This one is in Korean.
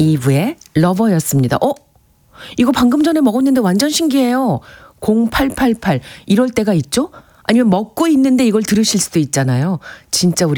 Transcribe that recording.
이브의 러버였습니다. 이거 방금 전에 먹었는데 완전 신기해요. 0888 이럴 때가 있죠? 아니면 먹고 있는데 이걸 들으실 수도 있잖아요. 진짜 우리